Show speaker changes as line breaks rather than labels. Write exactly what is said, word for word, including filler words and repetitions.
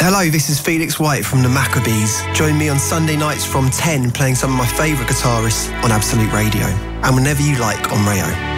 Hello, this is Felix White from the Maccabees. Join me on Sunday nights from ten playing some of my favourite guitarists on Absolute Radio. And whenever you like on Rayo.